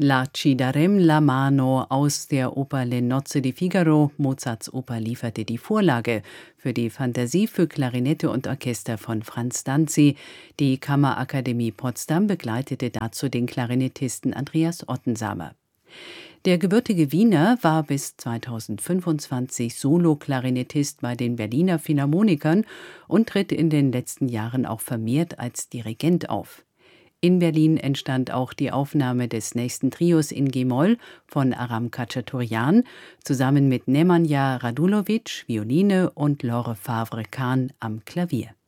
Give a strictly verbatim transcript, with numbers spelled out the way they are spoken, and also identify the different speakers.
Speaker 1: La ci darem la mano aus der Oper Le Nozze di Figaro. Mozarts Oper lieferte die Vorlage für die Fantasie für Klarinette und Orchester von Franz Danzi. Die Kammerakademie Potsdam begleitete dazu den Klarinettisten Andreas Ottensamer. Der gebürtige Wiener war bis zweitausendfünfundzwanzig Solo-Klarinettist bei den Berliner Philharmonikern und tritt in den letzten Jahren auch vermehrt als Dirigent auf. In Berlin entstand auch die Aufnahme des nächsten Trios in G-Moll von Aram Khachaturian zusammen mit Nemanja Radulovic, Violine und Lore Favre-Kahn am Klavier.